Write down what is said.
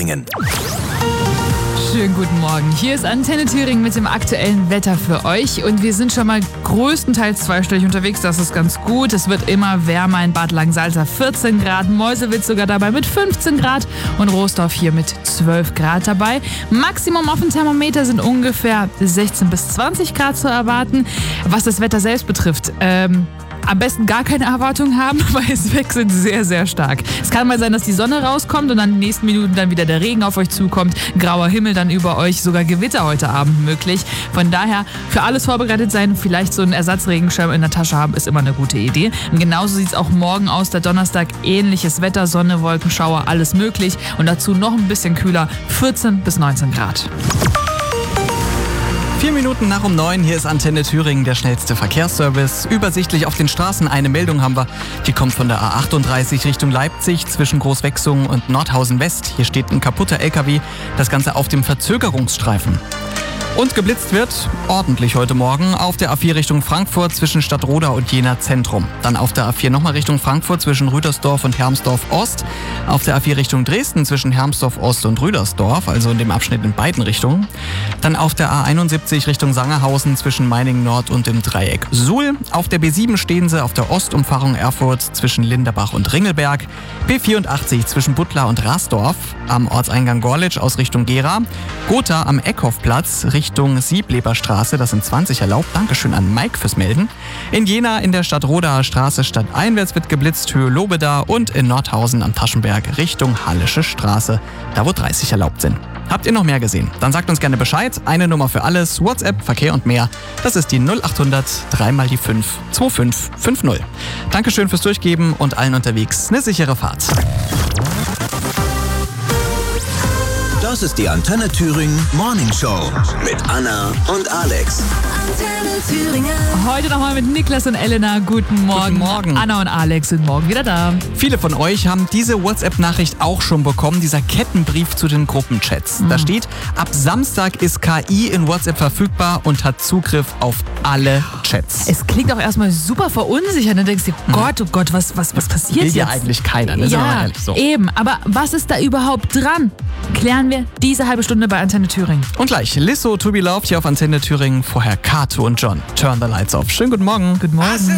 Thüringen. Schönen guten Morgen. Hier ist Antenne Thüringen mit dem aktuellen Wetter für euch. Und wir sind schon mal größtenteils zweistellig unterwegs. Das ist ganz gut. Es wird immer wärmer in Bad Langensalza 14 Grad. Meuselwitz sogar dabei mit 15 Grad. Und Rohsdorf hier mit 12 Grad dabei. Maximum auf dem Thermometer sind ungefähr 16 bis 20 Grad zu erwarten. Was das Wetter selbst betrifft, am besten gar keine Erwartungen haben, weil es wechselt sehr, sehr stark. Es kann mal sein, dass die Sonne rauskommt und dann in den nächsten Minuten dann wieder der Regen auf euch zukommt. Grauer Himmel dann über euch, sogar Gewitter heute Abend möglich. Von daher für alles vorbereitet sein, vielleicht so einen Ersatzregenschirm in der Tasche haben, ist immer eine gute Idee. Und genauso sieht es auch morgen aus, der Donnerstag, ähnliches Wetter, Sonne, Wolken, Schauer, alles möglich. Und dazu noch ein bisschen kühler, 14 bis 19 Grad. 4 Minuten nach um 9, hier ist Antenne Thüringen, der schnellste Verkehrsservice. Übersichtlich auf den Straßen eine Meldung haben wir, die kommt von der A38 Richtung Leipzig zwischen Großwechsungen und Nordhausen West. Hier steht ein kaputter LKW, das Ganze auf dem Verzögerungsstreifen. Und geblitzt wird ordentlich heute Morgen auf der A4 Richtung Frankfurt zwischen Stadtroda und Jena Zentrum. Dann auf der A4 nochmal Richtung Frankfurt zwischen Rüdersdorf und Hermsdorf Ost. Auf der A4 Richtung Dresden zwischen Hermsdorf Ost und Rüdersdorf, also in dem Abschnitt in beiden Richtungen. Dann auf der A71 Richtung Sangerhausen zwischen Meiningen Nord und dem Dreieck Suhl. Auf der B7 stehen sie auf der Ostumfahrung Erfurt zwischen Linderbach und Ringelberg. B84 zwischen Buttlar und Rasdorf. Am Ortseingang Gorlitz aus Richtung Gera. Gotha am Eckhoffplatz Richtung Siebleberstraße, das sind 20 erlaubt. Dankeschön an Mike fürs Melden. In Jena in der Stadtrodaer Straße stadteinwärts wird geblitzt, Höhe Lobeda, und in Nordhausen am Taschenberg Richtung Hallische Straße, da wo 30 erlaubt sind. Habt ihr noch mehr gesehen? Dann sagt uns gerne Bescheid. Eine Nummer für alles, WhatsApp, Verkehr und mehr. Das ist die 0800 3 mal die 5 2550. Dankeschön fürs Durchgeben und allen unterwegs eine sichere Fahrt. Das ist die Antenne Thüringen Morning Show mit Anna und Alex. Antenne Thüringen. Heute nochmal mit Niklas und Elena. Guten Morgen. Guten Morgen. Anna und Alex sind morgen wieder da. Viele von euch haben diese WhatsApp-Nachricht auch schon bekommen, dieser Kettenbrief zu den Gruppenchats. Da steht, ab Samstag ist KI in WhatsApp verfügbar und hat Zugriff auf alle Chats. Es klingt auch erstmal super verunsichernd. Dann denkst du, oh Gott, was passiert Will jetzt? ja eigentlich keiner, ne? Sagen wir mal Ja, ehrlich, so. eben. Aber was ist da überhaupt dran? Klären wir diese halbe Stunde bei Antenne Thüringen. Und gleich Lizzo, To Be Loved hier auf Antenne Thüringen. Vorher Kato und John. Turn the Lights Off. Schönen guten Morgen. Guten Morgen.